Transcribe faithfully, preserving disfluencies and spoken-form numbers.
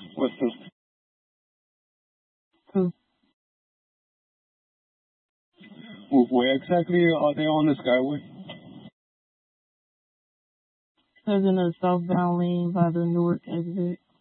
What's this? Two. Where exactly are they on the Skyway? Because in the southbound lane by the Newark exit.